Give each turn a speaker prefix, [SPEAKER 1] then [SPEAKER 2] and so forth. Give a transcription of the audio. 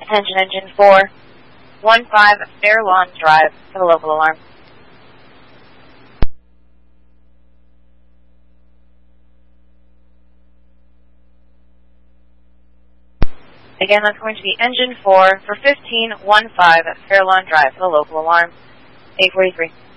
[SPEAKER 1] Attention engine 415 Fair Lawn Drive for the local alarm. Again, that's going to be engine 4 for 1515 Fair Lawn Drive for the local alarm. 843.